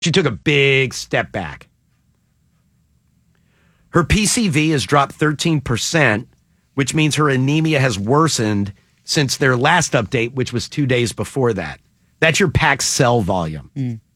She took a big step back. Her PCV has dropped 13%, which means her anemia has worsened since their last update, which was 2 days before that. That's your packed cell volume.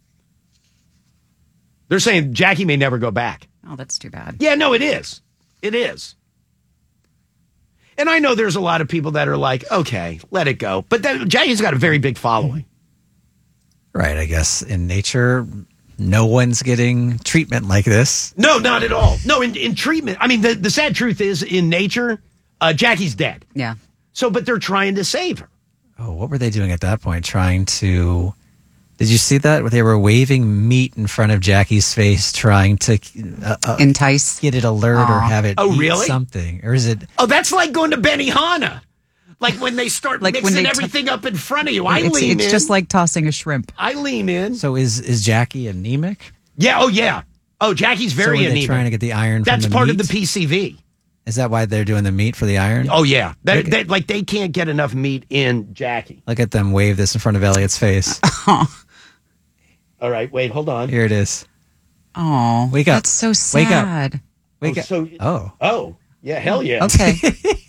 They're saying Jackie may never go back. Oh, that's too bad. Yeah, no, it is. It is. And I know there's a lot of people that are like, okay, let it go. But Jackie's got a very big following. Right, I guess in nature, no one's getting treatment like this. No, not at all. No, in treatment. I mean, the sad truth is, in nature, Jackie's dead. Yeah. So, but they're trying to save her. Oh, what were they doing at that point? Trying to... Did you see that? They were waving meat in front of Jackie's face, trying to entice, get it alert or have it eat really? something. Or is it? Oh, that's like going to Benihana. Like when they start mixing everything up in front of you. It's just like tossing a shrimp. I lean in. So is Jackie anemic? Yeah. Oh, yeah. Oh, Jackie's very anemic. They're trying to get the iron from That's the part meat? of the PCV. Is that why they're doing the meat for the iron? Oh, yeah. They can't get enough meat in Jackie. Look at them wave this in front of Elliot's face. All right, wait, hold on. Here it is. Oh, wake up! That's so sad. Wake up! Oh, yeah, hell yeah. Okay.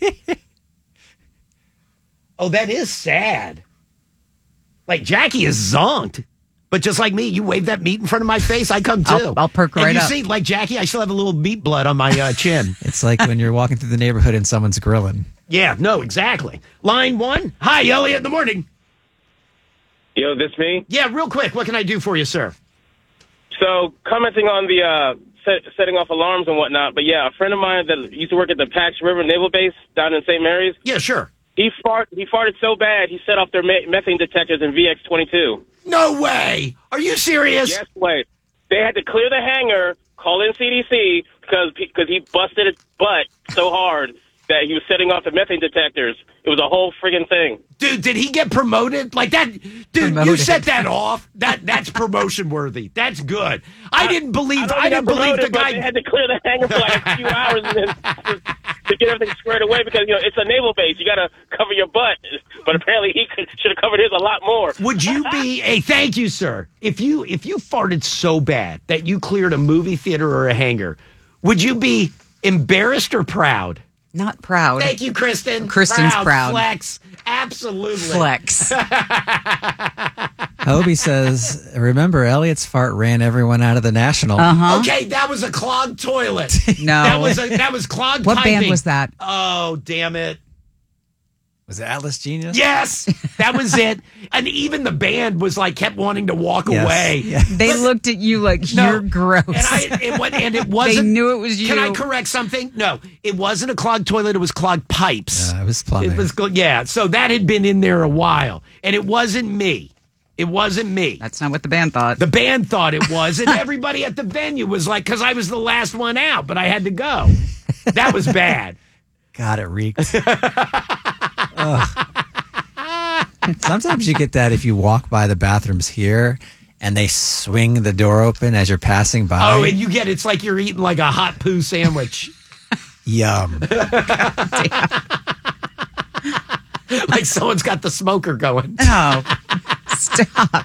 Oh, that is sad. Like Jackie is zonked, but just like me, you wave that meat in front of my face, I come too. I'll perk right up. You see, like Jackie, I still have a little meat blood on my chin. It's like when you're walking through the neighborhood and someone's grilling. Yeah, no, exactly. Line 1. Hi, Elliot in the morning. Yo, this me? Yeah, real quick. What can I do for you, sir? So, commenting on the setting off alarms and whatnot, but yeah, a friend of mine that used to work at the Pax River Naval Base down in St. Mary's. Yeah, sure. He farted so bad, he set off their methane detectors in VX-22. No way! Are you serious? Yes, way. They had to clear the hangar, call in CDC, because he busted his butt so hard that he was setting off the methane detectors. It was a whole friggin' thing. Dude, did he get promoted? Like that? Dude, you set that off? That's promotion worthy. That's good. I didn't believe the guy. They had to clear the hangar for like a few hours and then to get everything squared away because, it's a naval base. You got to cover your butt. But apparently he should have covered his a lot more. Would you be thank you, sir. If you farted so bad that you cleared a movie theater or a hangar, would you be embarrassed or proud? Not proud. Thank you, Kristen. Kristen's proud. Flex. Absolutely. Flex. Hobie says, remember, Elliot's fart ran everyone out of the National. Uh-huh. Okay, that was a clogged toilet. No. That was clogged What piping. band was that? Oh, damn it. Was it Atlas Genius? Yes, that was it. And even the band was like, kept wanting to walk away. Yeah. They looked at you like, you're gross. And it wasn't. They knew it was you. Can I correct something? No, it wasn't a clogged toilet. It was clogged pipes. It was plumbing. So that had been in there a while. And it wasn't me. It wasn't me. That's not what the band thought. The band thought it was. And everybody at the venue was like, because I was the last one out, but I had to go. That was bad. God, it reeked. Sometimes you get that if you walk by the bathrooms here and they swing the door open as you're passing by. Oh, and it's like you're eating like a hot poo sandwich. Yum. Like someone's got the smoker going. Oh, stop.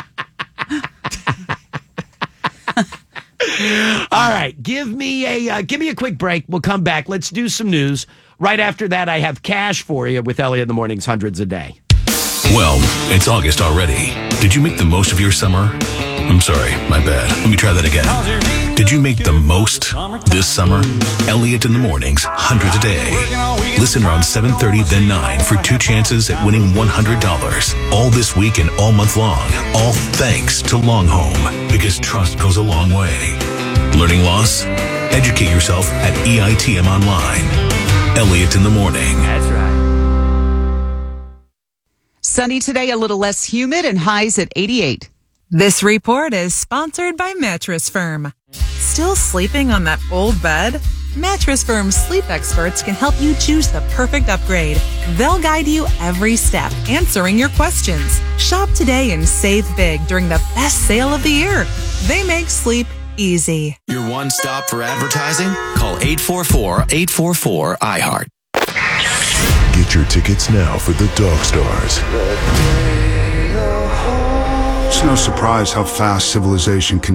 All right, give me a quick break. We'll come back. Let's do some news. Right after that, I have cash for you with Elliot in the Morning's Hundreds a Day. Well, it's August already. Did you make the most of your summer? I'm sorry, my bad. Let me try that again. Did you make the most this summer? Elliot in the Morning's Hundreds a Day. Listen around 7:30, then 9 for 2 chances at winning $100. All this week and all month long. All thanks to Longhome, because trust goes a long way. Learning loss? Educate yourself at EITM Online. Elliot in the Morning. That's right. Sunny today, a little less humid and highs at 88. This report is sponsored by Mattress Firm. Still sleeping on that old bed? Mattress Firm's sleep experts can help you choose the perfect upgrade. They'll guide you every step, answering your questions. Shop today and save big during the best sale of the year. They make sleep easy. Your one stop for advertising? Call 844-844-iHeart. Get your tickets now for the Dog Stars. no surprise how fast civilization can